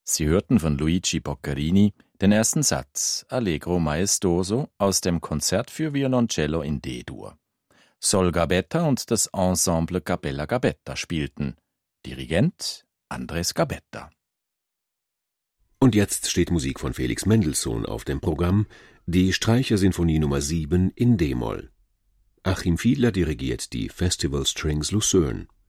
Sie hörten von Luigi Boccherini den ersten Satz Allegro maestoso aus dem Konzert für Violoncello in D-Dur. Sol Gabetta und das Ensemble Capella Gabetta spielten. Dirigent Andres Gabetta. Und jetzt steht Musik von Felix Mendelssohn auf dem Programm, die Streichersinfonie Nummer 7 in D-Moll. Achim Fiedler dirigiert die Festival Strings Lucerne.